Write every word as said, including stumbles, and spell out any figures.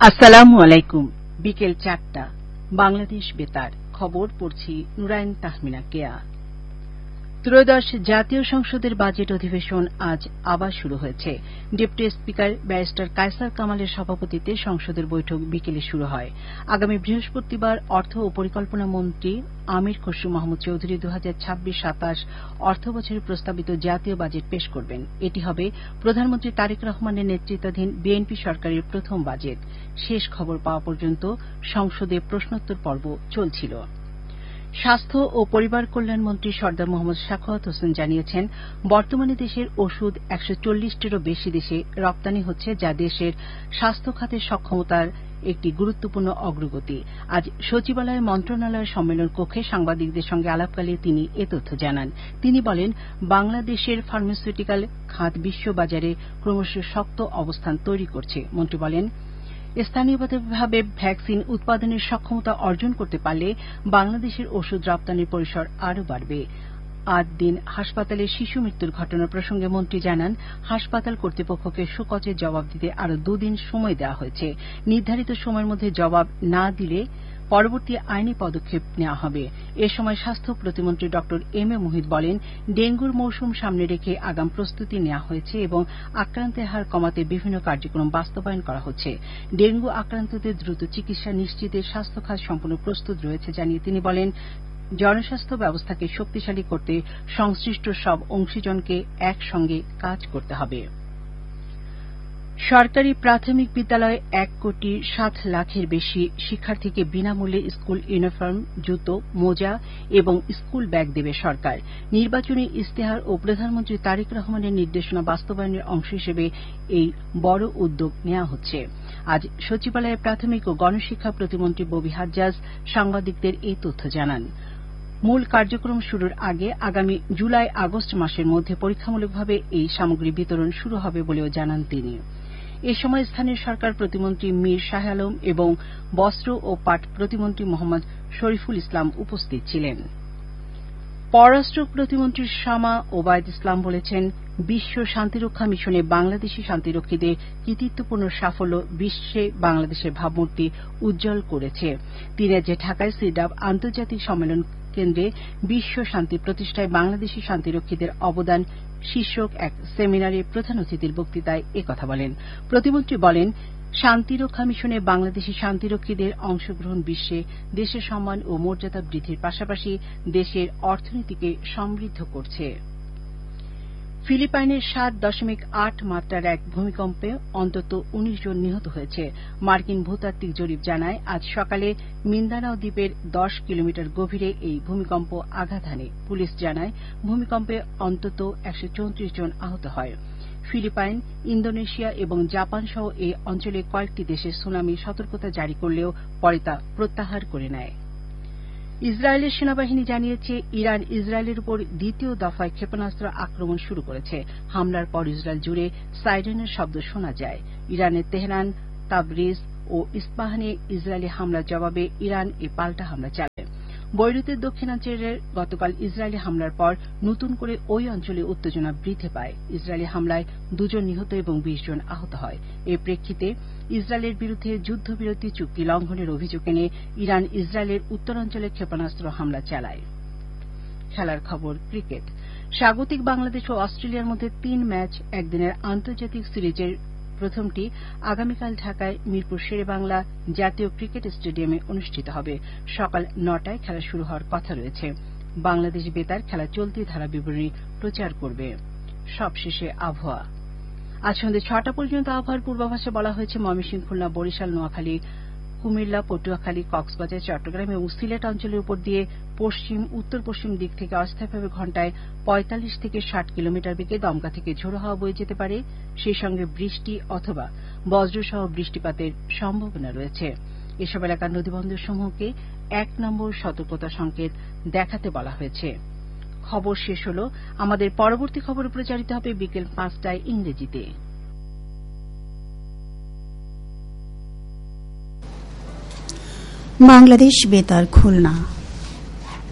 আসসালামু আলাইকুম। বিকেল চারটা বাংলাদেশ বেতার খবর পড়ছি নুরাইন তাহমিনা কেয়া। ত্রয়োদশ জাতীয় সংসদের বাজেট অধিবেশন আজ আবার শুরু হয়েছে। ডেপুটি স্পিকার ব্যারিস্টার কায়সার কামালের সভাপতিত্বে সংসদের বৈঠক বিকেলে শুরু হয়। আগামী বৃহস্পতিবার অর্থ ও পরিকল্পনা মন্ত্রী আমির খসরু মাহমুদ চৌধুরী দু হাজার ছাব্বিশ সাতাশ অর্থবছরের প্রস্তাবিত জাতীয় বাজেট পেশ করবেন। এটি হবে প্রধানমন্ত্রী তারেক রহমানের নেতৃত্বাধীন বিএনপি সরকারের প্রথম বাজেট। শেষ খবর পাওয়া পর্যন্ত সংসদে প্রশ্নোত্তর পর্ব চলছিল। স্বাস্থ্য ও পরিবার কল্যাণ মন্ত্রী সর্দার মোহাম্মদ সাখাওয়াত হোসেন জানিয়েছেন, বর্তমানে দেশের ওষুধ একশো চল্লিশটিরও বেশি দেশে রপ্তানি হচ্ছে, যা দেশের স্বাস্থ্য খাতের সক্ষমতার একটি গুরুত্বপূর্ণ অগ্রগতি। আজ সচিবালয় মন্ত্রণালয়ের সম্মেলন কক্ষে সাংবাদিকদের সঙ্গে আলাপকালে তিনি এ তথ্য জানান। তিনি বলেন, বাংলাদেশের ফার্মাসিউটিক্যাল খাত বিশ্ববাজারে ক্রমশ শক্ত অবস্থান তৈরি করছে। মন্ত্রী বলেন, স্থানীয়ভাবে ভ্যাকসিন উৎপাদনের সক্ষমতা অর্জন করতে পারলে বাংলাদেশের ওষুধ রপ্তানির পরিসর আরও বাড়বে। আট দিন হাসপাতালে শিশু মৃত্যুর ঘটনা প্রসঙ্গে মন্ত্রী জানান, হাসপাতাল কর্তৃপক্ষকে সুকচে জবাব দিতে আরও দুদিন সময় দেওয়া হয়েছে। নির্ধারিত সময়ের মধ্যে জবাব না দিলে পরবর্তী আইনি পদক্ষেপ নেওয়া হবে। এ সময় স্বাস্থ্য প্রতিমন্ত্রী ড এম এ মুহিত বলেন, ডেঙ্গুর মৌসুম সামনে রেখে আগাম প্রস্তুতি নেওয়া হয়েছে এবং আক্রান্তের হার কমাতে বিভিন্ন কার্যক্রম বাস্তবায়ন করা হচ্ছে। ডেঙ্গু আক্রান্তদের দ্রুত চিকিৎসা নিশ্চিতে স্বাস্থ্য খাত সম্পূর্ণ প্রস্তুত রয়েছে জানিয়ে তিনি বলেন, জনস্বাস্থ্য ব্যবস্থাকে শক্তিশালী করতে সংশ্লিষ্ট সব অংশীজনকে একসঙ্গে কাজ করতে হবে। সরকারি প্রাথমিক বিদ্যালয়ে এক কোটি সাত লাখের বেশি শিক্ষার্থীকে বিনামূল্যে স্কুল ইউনিফর্ম, জুতো, মোজা এবং স্কুল ব্যাগ দেবে সরকার। নির্বাচনী ইশতেহার ও প্রধানমন্ত্রী তারেক রহমানের নির্দেশনা বাস্তবায়নের অংশ হিসেবে এই বড় উদ্যোগ নেওয়া হচ্ছে। আজ সচিবালয়ে প্রাথমিক ও গণশিক্ষা প্রতিমন্ত্রী ববি হাজ্জাজ সাংবাদিকদের এই তথ্য জানান। মূল কার্যক্রম শুরুর আগে আগামী জুলাই আগস্ট মাসের মধ্যে পরীক্ষামূলকভাবে এই সামগ্রী বিতরণ শুরু হবে বলেও জানান তিনি। এ সময় স্থানীয় সরকার প্রতিমন্ত্রী মীর শাহ আলম এবং বস্ত্র ও পাট প্রতিমন্ত্রী মোহাম্মদ শরীফুল ইসলাম উপস্থিত ছিলেন। পররাষ্ট্র প্রতিমন্ত্রী শামা ওবায়দ ইসলাম বলেছেন, বিশ্ব শান্তিরক্ষা মিশনে বাংলাদেশি শান্তিরক্ষীদের কৃতিত্বপূর্ণ সাফল্য বিশ্বে বাংলাদেশের ভাবমূর্তি উজ্জ্বল করেছে। তিনি আজ ঢাকায় সিডাব আন্তর্জাতিক সম্মেলন কেন্দ্রে বিশ্ব শান্তি প্রতিষ্ঠায় বাংলাদেশি শান্তিরক্ষীদের অবদান শীর্ষক এক সেমিনারে প্রধান অতিথির বক্তৃতায় একথা বলেন। প্রতিমন্ত্রী বলেন, শান্তিরক্ষা মিশনে বাংলাদেশি শান্তিরক্ষীদের অংশগ্রহণ বিশ্বে দেশের সম্মান ও মর্যাদা বৃদ্ধির পাশাপাশি দেশের অর্থনীতিকে সমৃদ্ধ করছে। ফিলিপাইনের সাত দশমিক আট মাত্রার এক ভূমিকম্পে অন্তত উনিশ জন নিহত হয়েছে। মার্কিন ভূতাত্ত্বিক জরিপ জানায়, আজ সকালে মিন্দানাও দ্বীপের দশ কিলোমিটার গভীরে এই ভূমিকম্প আঘাত হানে। পুলিশ জানায়, ভূমিকম্পে অন্তত একশো চৌত্রিশ জন আহত হয়। ফিলিপাইন, ইন্দোনেশিয়া এবং জাপান সহ এই অঞ্চলে কয়েকটি দেশে সুনামি সতর্কতা জারি করলেও পরে তা প্রত্যাহার করে নেয়। ইসরায়েলের সেনাবাহিনী জানিয়েছে, ইরান ইসরায়েলের উপর দ্বিতীয় দফায় ক্ষেপণাস্ত্র আক্রমণ শুরু করেছে। হামলার পর ইসরায়েল জুড়ে সাইরেনের শব্দ শোনা যায়। ইরানের তেহরান, তাবরিজ ও ইস্পাহানে ইসরায়েলি হামলার জবাবে ইরান এ পাল্টা হামলা চালায়। বৈরুতের দক্ষিণাঞ্চলে গতকাল ইসরায়েলি হামলার পর নতুন করে ওই অঞ্চলে উত্তেজনা বৃদ্ধি পায়। ইসরায়েলি হামলায় দুজন নিহত এবং বিশ জন আহত হয়। এ প্রেক্ষিতে ইসরায়েলের বিরুদ্ধে যুদ্ধবিরতি চুক্তি লঙ্ঘনের অভিযোগ এনে ইরান ইসরায়েলের উত্তরাঞ্চলে ক্ষেপণাস্ত্র হামলা চালায়। খেলার খবর ক্রিকেট। স্বাগতিক বাংলাদেশ ও অস্ট্রেলিয়ার মধ্যে তিন ম্যাচ একদিনের আন্তর্জাতিক সিরিজের প্রথমটি আগামীকাল ঢাকায় মিরপুর শেরেবাংলা জাতীয় ক্রিকেট স্টেডিয়ামে অনুষ্ঠিত হবে। সকাল নটায় খেলা শুরু হওয়ার কথা রয়েছে। বাংলাদেশ বেতার খেলা চলতি ধারা বিবরণী প্রচার করবে। সবশেষে আবহাওয়া। আজ সন্ধ্যে ছটা পর্যন্ত আবহাওয়ার পূর্বাভাসে বলা হয়েছে, ময়মনসিংহ, খুলনা, বরিশাল, নোয়াখালী, কুমিল্লা, পটুয়াখালী, কক্সবাজার, চট্টগ্রাম এবং সিলেট অঞ্চলের উপর দিয়ে পশ্চিম উত্তর পশ্চিম দিক থেকে অস্থায়ীভাবে ঘণ্টায় পঁয়তাল্লিশ থেকে ষাট কিলোমিটার বেগে দমকা থেকে ঝোড়ো হাওয়া বয়ে যেতে পারে। সেই সঙ্গে বৃষ্টি অথবা বজ্রসহ বৃষ্টিপাতের সম্ভাবনা রয়েছে। এসব এলাকার নদীবন্দরসমূহকে এক নম্বর সতর্কতা সংকেত দেখাতে বলা হয়েছে। খবর শেষ হল। আমাদের পরবর্তী খবর প্রচারিত হবে বিকেল পাঁচটায় ইংরেজিতে। বাংলাদেশ বেতার খুলনা।